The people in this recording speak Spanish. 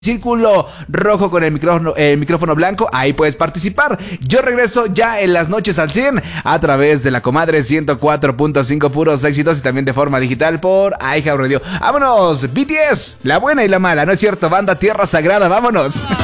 círculo rojo con el micrófono blanco, ahí puedes participar. Yo regreso ya en las noches al 100 a través de la comadre 104.5 puros éxitos y también de forma digital por iHeartRadio. ¡Vámonos! BTS, la buena y la mala, ¿no es cierto? Banda Tierra Sagrada, vámonos.